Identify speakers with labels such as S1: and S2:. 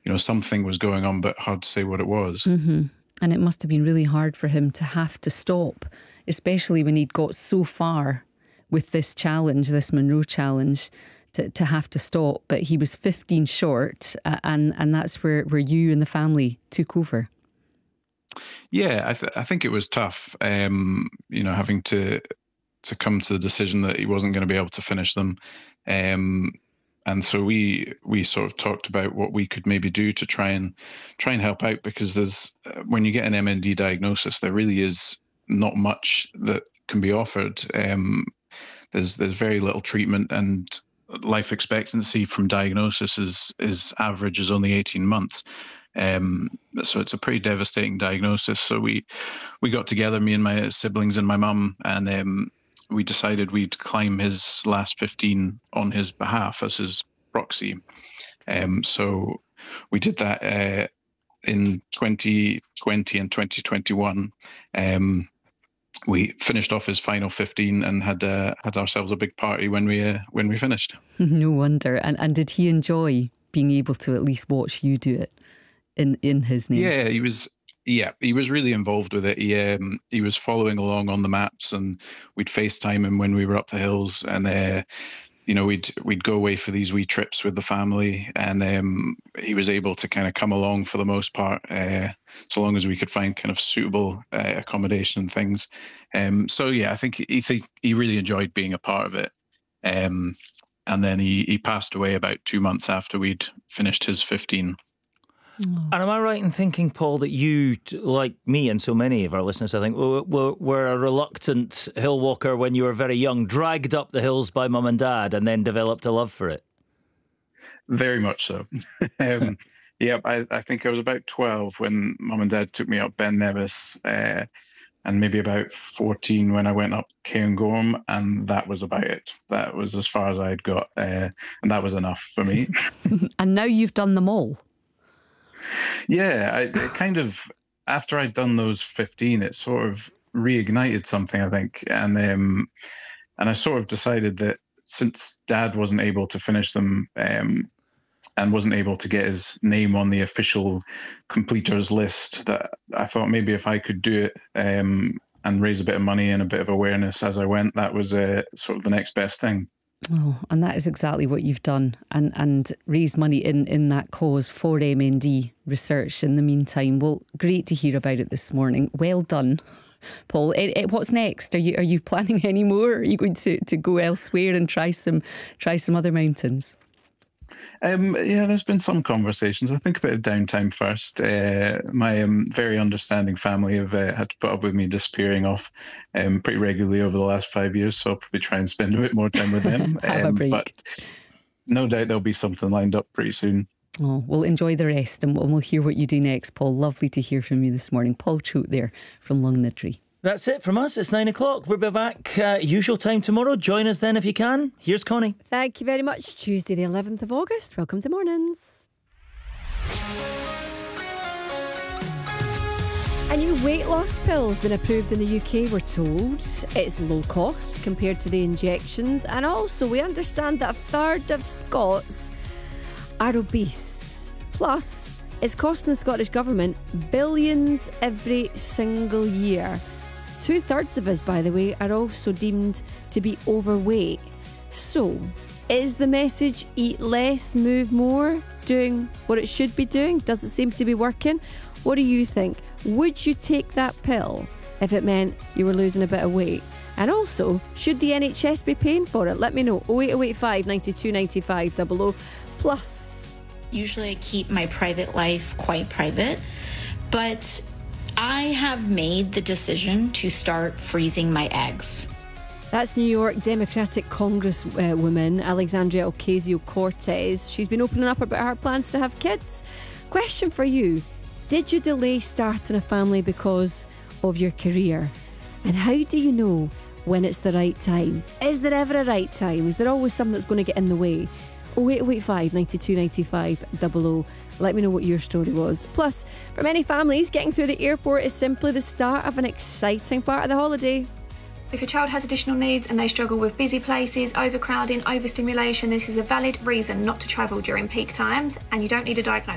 S1: something was going on, but hard to say what it was.
S2: Mm-hmm. And it must have been really hard for him to have to stop, especially when he'd got so far with this challenge, this Monroe challenge, to have to stop. But he was 15 short, and that's where you and the family took over.
S1: Yeah, I think it was tough, having to come to the decision that he wasn't going to be able to finish them. And so we sort of talked about what we could maybe do to try and help out, because when you get an MND diagnosis, there really is not much that can be offered. There's very little treatment, and life expectancy from diagnosis is average is only 18 months. So it's a pretty devastating diagnosis. So we got together, me and my siblings and my mum, and we decided we'd climb his last 15 on his behalf as his proxy. So we did that in 2020 and 2021. We finished off his final 15 and had ourselves a big party when we finished.
S2: No wonder. And did he enjoy being able to at least watch you do it in his name?
S1: Yeah, he was. Yeah, he was really involved with it. He was following along on the maps, and we'd FaceTime him when we were up the hills, and we'd go away for these wee trips with the family, and he was able to kind of come along for the most part, so long as we could find kind of suitable accommodation and things. So yeah, I think he really enjoyed being a part of it. And then he passed away about 2 months after we'd finished his 15.
S3: And am I right in thinking, Paul, that you, like me and so many of our listeners, I think, were a reluctant hill walker when you were very young, dragged up the hills by mum and dad, and then developed a love for it?
S1: Very much so. Yeah, I think I was about 12 when mum and dad took me up Ben Nevis, and maybe about 14 when I went up Cairngorm, and that was about it. That was as far as I'd got, and that was enough for me.
S2: And now you've done them all.
S1: Yeah, it kind of, after I'd done those 15, it sort of reignited something, I think. And I sort of decided that since Dad wasn't able to finish them and wasn't able to get his name on the official completers list, that I thought maybe if I could do it and raise a bit of money and a bit of awareness as I went, that was sort of the next best thing.
S2: Oh, and that is exactly what you've done, and raised money in that cause for MND research in the meantime. Well, great to hear about it this morning. Well done, Paul. What's next? Are you planning any more? Are you going to go elsewhere and try some other mountains?
S1: Yeah, there's been some conversations. I think a bit of downtime first. My very understanding family have had to put up with me disappearing off pretty regularly over the last 5 years, so I'll probably try and spend a bit more time with them.
S2: Have a break.
S1: But no doubt there'll be something lined up pretty soon.
S2: Oh, we'll enjoy the rest, and we'll hear what you do next, Paul. Lovely to hear from you this morning. Paul Choate there from Longniddry. That's it from us. It's 9 o'clock. We'll be back usual time tomorrow. Join us then if you can. Here's Connie.
S4: Thank you very much. Tuesday the 11th of August. Welcome to Mornings. A new weight loss pill has been approved in the UK, we're told. It's low cost compared to the injections, and also we understand that a third of Scots are obese. Plus, it's costing the Scottish Government billions every single year. 2/3 of us, by the way, are also deemed to be overweight. So, is the message eat less, move more doing what it should be doing? Does it seem to be working? What do you think? Would you take that pill if it meant you were losing a bit of weight? And also, should the NHS be paying for it? Let me know. 08085 92 95 00. Plus,
S5: usually I keep my private life quite private, but I have made the decision to start freezing my eggs.
S4: That's New York Democratic Congresswoman Alexandria Ocasio-Cortez. She's been opening up about her plans to have kids. Question for you. Did you delay starting a family because of your career? And how do you know when it's the right time? Is there ever a right time? Is there always something that's going to get in the way? 08085 92 95 00. Let me know what your story was. Plus, for many families, getting through the airport is simply the start of an exciting part of the holiday.
S6: If your child has additional needs and they struggle with busy places, overcrowding, overstimulation, this is a valid reason not to travel during peak times, and you don't need a diagnosis.